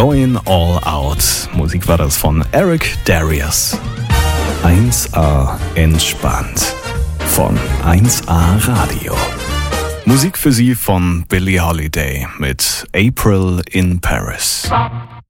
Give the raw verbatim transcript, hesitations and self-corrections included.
Going All Out. Musik war das von Eric Darius. eins A entspannt von eins A Radio. Musik für Sie von Billie Holiday mit April in Paris.